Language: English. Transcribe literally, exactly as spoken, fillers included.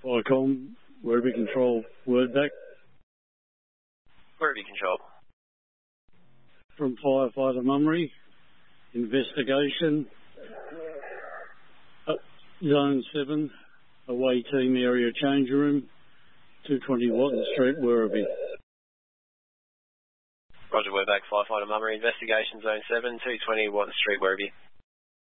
Vicom, Werribee Control, word back. Werribee Control. From Firefighter Mummery, investigation, uh, Zone seven, away team area change room, two twenty Watton Street, Werribee. Roger, we're back, Firefighter Mummery, investigation, Zone seven, two twenty Watton Street, Werribee.